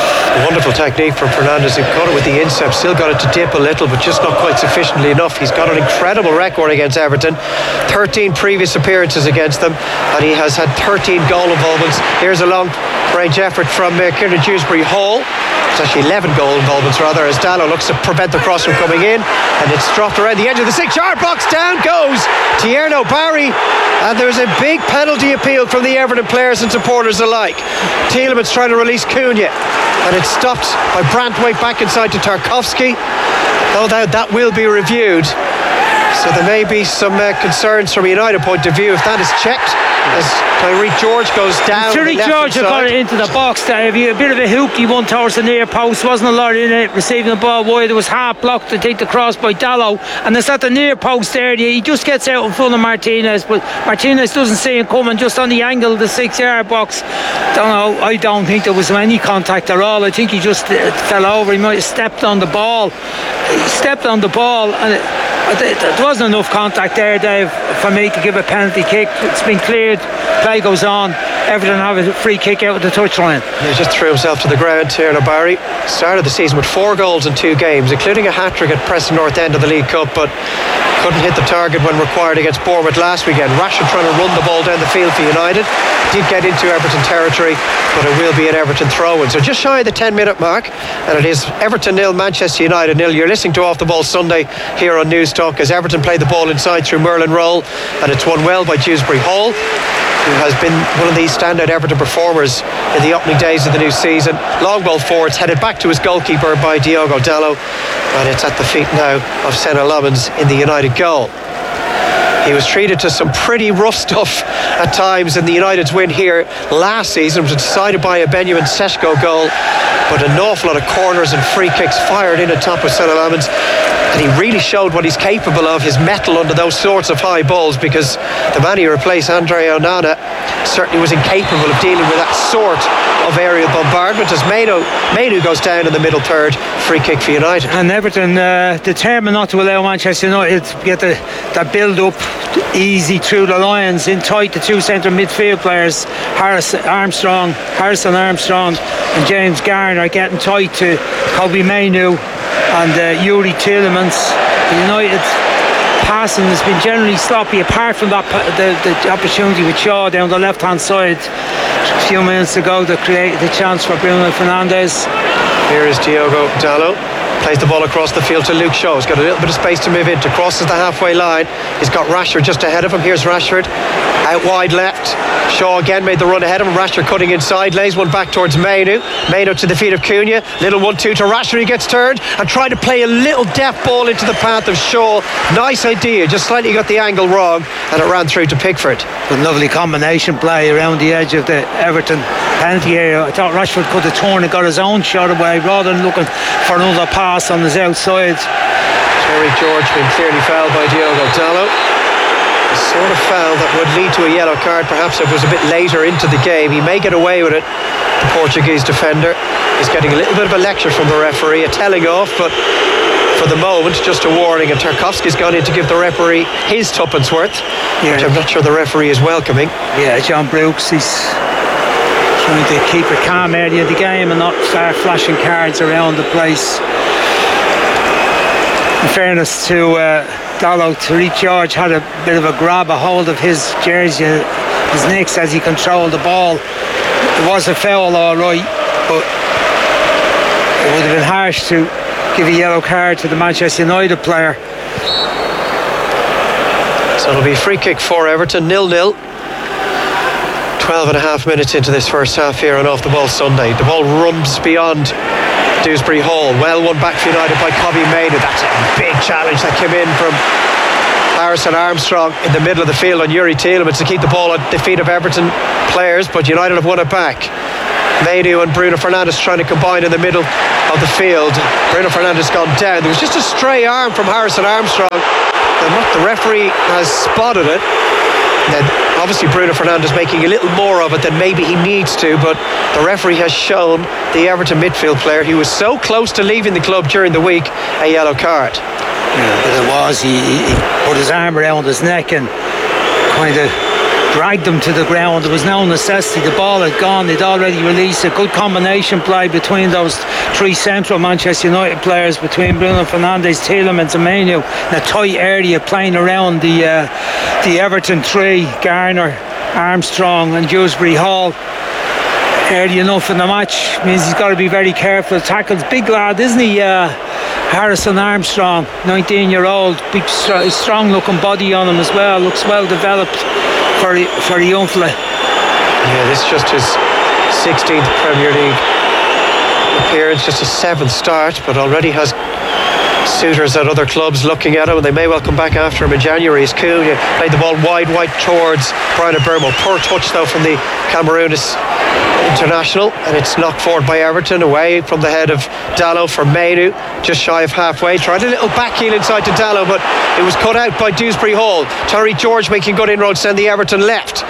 A wonderful technique from Fernandes. He caught it with the instep, still got it to dip a little, but just not quite sufficiently enough. He's got an incredible record against Everton, thirteen previous appearances against them, and he has had thirteen goal involvements. Here's a long range effort from uh, Kieran Dewsbury Hall. It's actually eleven goal involvements rather, as Dallo looks to prevent the cross from coming in, and it's dropped around the edge of the six yard box. Down goes Tierno Barry, and there's a big penalty appeal from the Everton players and supporters alike. Tielemans trying to release Cunha, and it's stopped by Brantwaite back inside to Tarkowski. No doubt that will be reviewed. So there may be some uh, concerns from a United point of view if that is checked, as Tariq George goes down. Tariq George had got it into the box there. A bit of a hooky one towards the near post. Wasn't a lot in it. Receiving the ball wide. It was half blocked to take the cross by Dallo, and it's at the near post there. He just gets out in front of Martinez, but Martinez doesn't see him coming, just on the angle of the six yard box. Don't know. I don't think there was any contact at all. I think he just uh, fell over. He might have stepped on the ball. He stepped on the ball, and it, there wasn't enough contact there, Dave, for me to give a penalty kick. It's been cleared. Play goes on. Everton have a free kick out of the touchline. He just threw himself to the ground. Tierno Barry started the season with four goals in two games, including a hat-trick at Preston North End of the League Cup, but couldn't hit the target when required against Bournemouth last weekend. Rashford trying to run the ball down the field for United. Did get into Everton territory, but it will be an Everton throw-in. So just shy of the ten minute mark, and it is Everton nil, Manchester United nil. You're listening to Off the Ball Sunday here on News Talk as Everton play the ball inside through Merlin Roll, and it's won well by Dewsbury Hall, who has been one of these standout Everton performers in the opening days of the new season. Long ball forwards, headed back to his goalkeeper by Diogo Dallo, and it's at the feet now of Senna Lommans in the United goal. He was treated to some pretty rough stuff at times in the United's win here last season. It was decided by a Benjamin Sesko goal, but an awful lot of corners and free kicks fired in at top of Senna Lommans, and he really showed what he's capable of, his mettle under those sorts of high balls, because the man he replaced, Andre Onana, certainly was incapable of dealing with that sort of aerial bombardment, as Mainu, Mainu goes down in the middle third. Free kick for United. And Everton uh, determined not to allow Manchester United to get the, that build up easy through the lines, in tight the two centre midfield players, Harris Armstrong Harrison Armstrong and James Garner, getting tight to Kobbie Mainoo and uh, Youri Tielemans. United pass passing has been generally sloppy, apart from that the, the opportunity with Shaw down the left hand side a few minutes ago that created the chance for Bruno Fernandes. Here is Diogo Dalot. Plays the ball across the field to Luke Shaw. He's got a little bit of space to move into. Crosses the halfway line. He's got Rashford just ahead of him. Here's Rashford. Out wide left. Shaw again made the run ahead of him. Rashford cutting inside. Lays one back towards Mainu. Mainu to the feet of Cunha. Little one two to Rashford. He gets turned and tried to play a little deft ball into the path of Shaw. Nice idea. Just slightly got the angle wrong and it ran through to Pickford. A lovely combination play around the edge of the Everton penalty area. I thought Rashford could have turned and got his own shot away rather than looking for another pass on his outside. Terry George being clearly fouled by Diogo Dalot. A sort of foul that would lead to a yellow card. Perhaps it was a bit later into the game. He may get away with it. The Portuguese defender is getting a little bit of a lecture from the referee, a telling off, but for the moment just a warning, and Tarkowski's gone in to give the referee his tuppence worth, yeah. which I'm not sure the referee is welcoming. Yeah, John Brooks, he's trying to keep a calm area of the game and not start flashing cards around the place. In fairness to uh, Dalot, Tariq George had a bit of a grab, a hold of his jersey, his nicks as he controlled the ball. It was a foul, all right, but it would have been harsh to give a yellow card to the Manchester United player. So it'll be a free kick for Everton, nil nil. twelve and a half minutes into this first half here on Off the Ball Sunday. The ball runs beyond Dewsbury Hall. Well won back for United by Kobbie Mainoo. That's a big challenge that came in from Harrison Armstrong in the middle of the field on Yuri Tielemans to keep the ball at the feet of Everton players, but United have won it back. Mainoo and Bruno Fernandes trying to combine in the middle of the field. Bruno Fernandes gone down. There was just a stray arm from Harrison Armstrong, and look, the referee has spotted it. Then obviously Bruno Fernandes making a little more of it than maybe he needs to, but the referee has shown the Everton midfield player, he was so close to leaving the club during the week, a yellow card. Yeah, but it was, he, he put his arm around his neck and kind of dragged him to the ground. There was no necessity. The ball had gone. They'd already released a good combination play between those three central Manchester United players, between Bruno Fernandes, Tielemans and Mainoo, in a tight area playing around the uh, the Everton three, Garner, Armstrong and Dewsbury Hall. Early enough in the match means he's got to be very careful. Tackles, big lad, isn't he? Uh, Harrison Armstrong, nineteen year old, big strong looking body on him as well, looks well developed for the, for the young fella. Yeah, this is just his sixteenth Premier League appearance, just his seventh start, but already has suitors at other clubs looking at him, and they may well come back after him in January. As Cunha played the ball wide wide towards Brian Mbeumo. Poor touch though from the Cameroonese international, and it's knocked forward by Everton, away from the head of Dalot for Mainoo, just shy of halfway. Tried a little back heel inside to Dalot, but it was cut out by Dewsbury Hall. Terry George making good inroads, send the Everton left,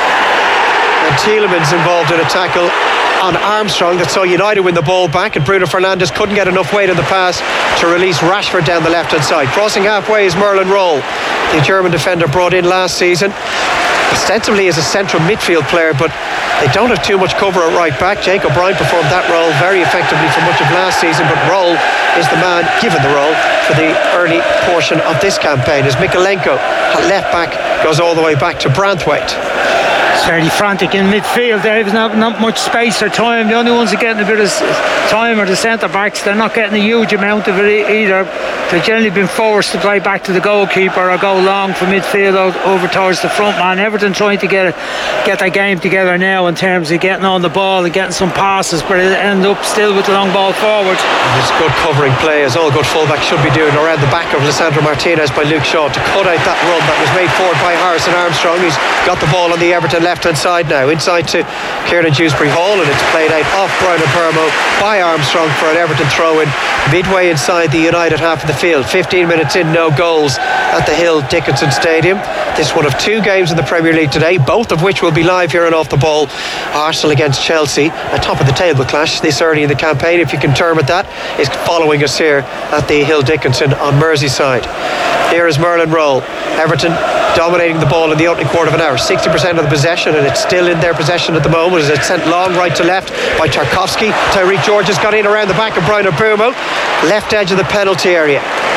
and Tielemans involved in a tackle on Armstrong that saw United win the ball back, and Bruno Fernandes couldn't get enough weight in the pass to release Rashford down the left hand side. Crossing halfway is Merlin Roll, the German defender brought in last season ostensibly as a central midfield player, but they don't have too much cover at right back. Jake O'Brien performed that role very effectively for much of last season, but Roll is the man given the role for the early portion of this campaign, as Mikalenko at left back goes all the way back to Branthwaite. It's fairly frantic in midfield. There's not, not much space or time. The only ones that are getting a bit of time are the centre backs. They're not getting a huge amount of it either. They've generally been forced to play back to the goalkeeper or go long from midfield over towards the front man. Everton trying to get a, get their game together now in terms of getting on the ball and getting some passes, but it end up still with the long ball forward. And it's good covering play, as all good fullbacks should be doing, around the back of Lisandro Martinez by Luke Shaw to cut out that run that was made forward by Harrison Armstrong, who's got the ball on the Everton left hand side now, inside to Kieran Dewsbury Hall, and it's played out off Brian Mbeumo by Armstrong for an Everton throw in midway inside the United half of the field. Fifteen minutes in, no goals at the Hill Dickinson Stadium. This one of two games in the Premier League today, both of which will be live here and Off the Ball. Arsenal against Chelsea, a top of the table clash this early in the campaign, if you can term it that, is following us here at the Hill Dickinson on Merseyside. Here is Merlin Roll. Everton dominating the ball in the opening quarter of an hour, sixty percent of the possession, and it's still in their possession at the moment as it's sent long right to left by Tarkowski. Tyreek George has got in around the back of Brian Mbeumo, left edge of the penalty area.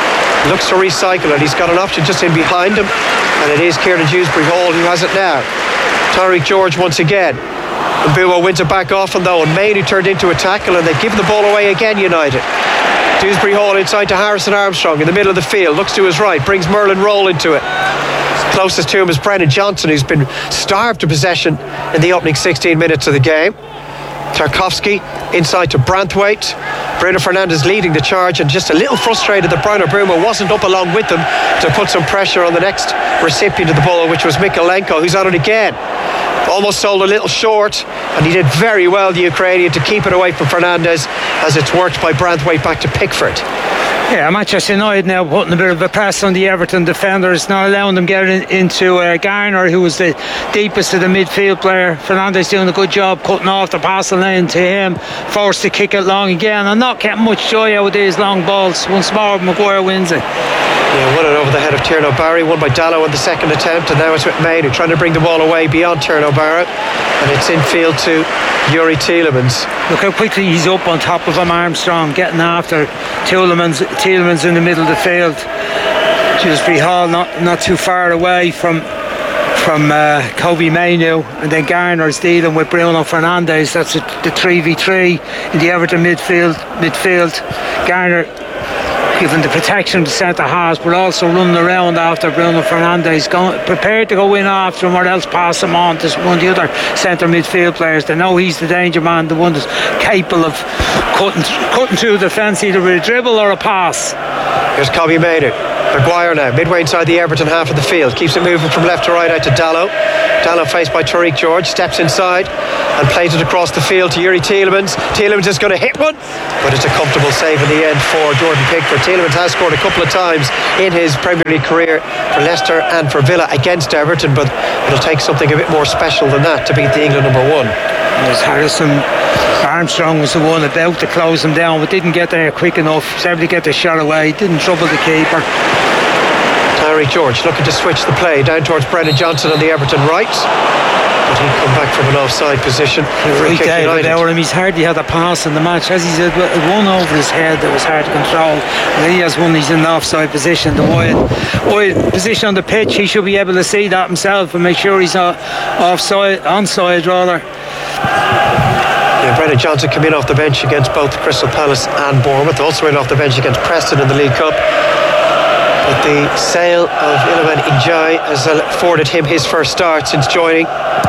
looks to recycle it. He's got an option just in behind him, and it is Kieran Dewsbury Hall who has it now. Tyreek George once again. And Bumo wins it back off him though, and Main who turned into a tackle, and they give the ball away again, United. Dewsbury Hall inside to Harrison Armstrong in the middle of the field, looks to his right, brings Merlin Roll into it. Closest to him is Brennan Johnson, who's been starved to possession in the opening sixteen minutes of the game. Tarkovsky inside to Branthwaite. Bruno Fernandes leading the charge, and just a little frustrated that Brian Bruma wasn't up along with them to put some pressure on the next recipient of the ball, which was Mikolenko, who's on it again. Almost sold a little short, and he did very well, the Ukrainian, to keep it away from Fernandes, as it's worked by Branthwaite back to Pickford. Yeah, Manchester United now putting a bit of a press on the Everton defenders, not allowing them getting into uh, Garner, who was the deepest of the midfield player. Fernandes doing a good job cutting off the passing lane to him, forced to kick it long again, and not getting much joy out of these long balls. Once more, Maguire wins it. Yeah, won it over the head of Tierno Barry, won by Dallow in the second attempt, and now it's with Main, who's trying to bring the ball away beyond Tierno Barry, and it's infield to Yuri Tielemans. Look how quickly he's up on top of him, Armstrong, getting after Tielemans, Tielemans in the middle of the field. Dewsbury Hall not, not too far away from from uh, Kobe Mainu, and then Garner's dealing with Bruno Fernandes. That's a, the three v three in the Everton midfield. midfield. Garner giving the protection of the centre halves, but also running around after Bruno Fernandes, going, prepared to go in after him or else pass him on to one of the other centre midfield players. They know he's the danger man, the one that's capable of cutting, cutting through the fence either with a dribble or a pass. Here's Kobe Mainu. Maguire now, midway inside the Everton half of the field, keeps it moving from left to right out to Dallow. Dallow faced by Tariq George, steps inside and plays it across the field to Yuri Tielemans. Tielemans is going to hit one, but it's a comfortable save in the end for Jordan Pickford. Tielemans has scored a couple of times in his Premier League career for Leicester and for Villa against Everton, but it'll take something a bit more special than that to beat the England number one. As Harrison Armstrong was the one about to close him down, but didn't get there quick enough. Was able to get the shot away, didn't trouble the keeper. Tyreek George looking to switch the play down towards Brennan Johnson on the Everton right, but he'd come back from an offside position. Right, David Oram, he's hardly had a pass in the match. As he said, one over his head that was hard to control. And he has one, he's in the offside position, the wide, wide position on the pitch. He should be able to see that himself and make sure he's not offside, onside rather. Yeah, Brennan Johnson came in off the bench against both Crystal Palace and Bournemouth, also in off the bench against Preston in the League Cup. But the sale of Iliman Ndiaye has afforded him his first start since joining,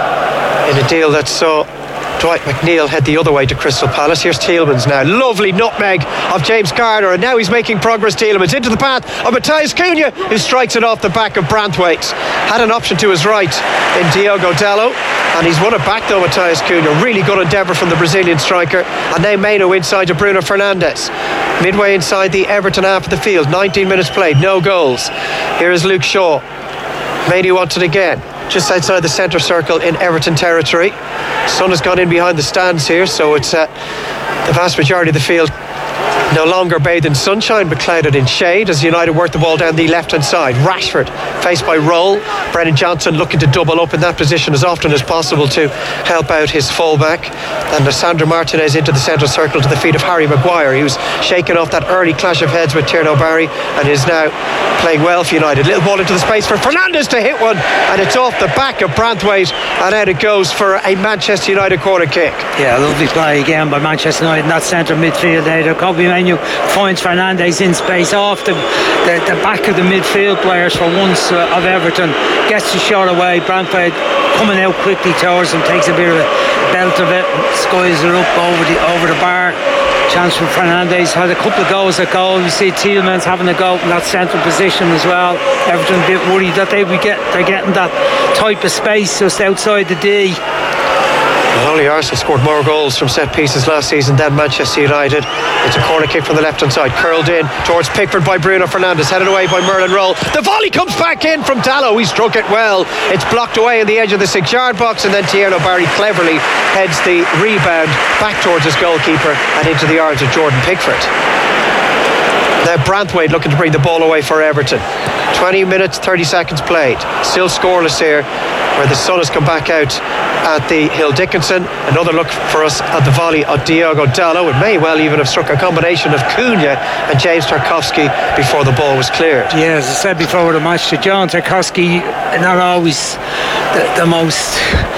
in a deal that saw Dwight McNeil head the other way to Crystal Palace. Here's Tielemans now. Lovely nutmeg of James Garner, and now he's making progress. Tielemans into the path of Matthias Cunha, who strikes it off the back of Branthwaite. Had an option to his right in Diogo Dallow, and he's won it back though, Matthias Cunha. Really good endeavour from the Brazilian striker. And now Maino inside to Bruno Fernandes. Midway inside the Everton half of the field. nineteen minutes played, no goals. Here is Luke Shaw. Maino wants it again, just outside the centre circle in Everton territory. Sun has gone in behind the stands here, so it's uh, the vast majority of the field no longer bathed in sunshine but clouded in shade as United work the ball down the left hand side. Rashford faced by Roll. Brennan Johnson looking to double up in that position as often as possible to help out his fullback. And Sandro Martinez into the centre circle to the feet of Harry Maguire. He was shaken off that early clash of heads with Tierno Barry and is now playing well for United. Little ball into the space for Fernandes to hit one, and it's off the back of Branthwaite, and out it goes for a Manchester United corner kick. Yeah, lovely play again by Manchester United in that centre midfield there. Kobe Mainu finds Fernandes in space off the, the, the back of the midfield players for once uh, of Everton. Gets the shot away. Branthwaite coming out quickly towards him, takes a bit of a belt of it, skies it up over the over the bar. Chance for Fernandes. Had a couple of goals at goal. You see Tielemans having a go in that central position as well. Everton a bit worried that they would get they're getting that type of space just outside the D. Well, only Arsenal scored more goals from set pieces last season than Manchester United. It's a corner kick from the left hand side, curled in towards Pickford by Bruno Fernandes, headed away by Merlin Roll. The volley comes back in from Dallow. He struck it well. It's blocked away in the edge of the six yard box, and then Tierno Barry cleverly heads the rebound back towards his goalkeeper and into the arms of Jordan Pickford. Now Branthwaite looking to bring the ball away for Everton. twenty minutes, thirty seconds played. Still scoreless here, where the sun has come back out at the Hill Dickinson. Another look for us at the volley of Diogo Dallo. It may well even have struck a combination of Cunha and James Tarkowski before the ball was cleared. Yeah, as I said before the match, to John Tarkowski, not always the, the most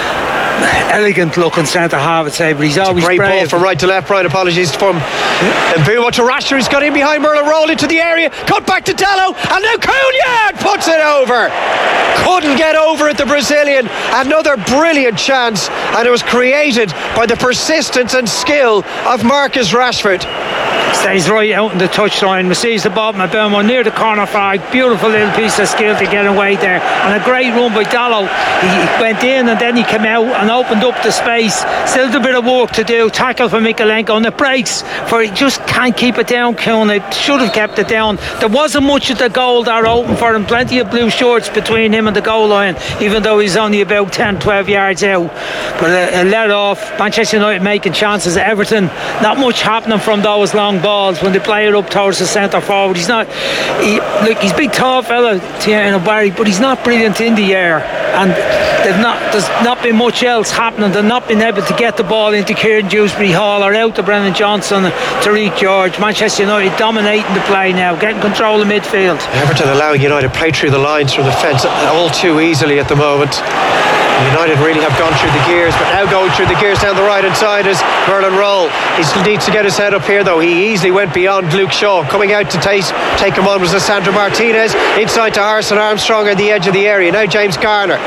elegant looking centre half, I'd say, but he's always great brave. ball from right to left. Brian, apologies from Mbumo to Rashford. He's got in behind Merlin, roll into the area, cut back to Dallo, and now Cunha puts it over. Couldn't get over it, the Brazilian. Another brilliant chance, and it was created by the persistence and skill of Marcus Rashford. Stays right out in the touchline, receives the ball from Mbumo near the corner flag. Beautiful little piece of skill to get away there, and a great run by Dallo. He went in and then he came out and opened up the space. Still a bit of work to do. Tackle for Mykolenko, and it breaks for he just can't keep it down. Cunha should have kept it down. There wasn't much of the goal there open for him. Plenty of blue shorts between him and the goal line, even though he's only about ten, twelve yards out. But a, a let off. Manchester United making chances. Everton, not much happening from those long balls when they play it up towards the centre forward. He's not he, look, he's a big tall fella, Thierry Barry, but he's not brilliant in the air, and they've not there's not been much else happening. They've not been able to get the ball into Kieran Dewsbury Hall or out to Brennan Johnson, Tariq George. Manchester United dominating the play now, getting control of midfield. Everton allowing United to play through the lines from the fence all too easily at the moment. United really have gone through the gears, but now going through the gears down the right hand side is Merlin Roll. He needs to get his head up here though. He easily went beyond Luke Shaw. Coming out to take, take him on was Lissandro Martinez. Inside to Harrison Armstrong on the edge of the area. Now James Garner.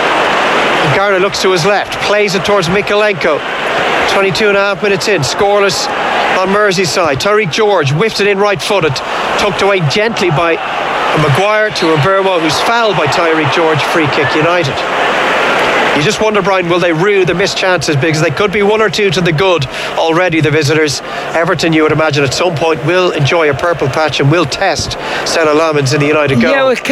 And Garner looks to his left, plays it towards Mykolenko. twenty-two and a half minutes in, scoreless on Merseyside. Tariq George whiffed it in right footed, tucked away gently by Maguire to Mbumo, who's fouled by Tariq George. Free kick United. You just wonder, Brian, will they rue the missed chances, because they could be one or two to the good already, the visitors. Everton, you would imagine, at some point will enjoy a purple patch and will test Stella Lamens in the United goal. Yeah, well,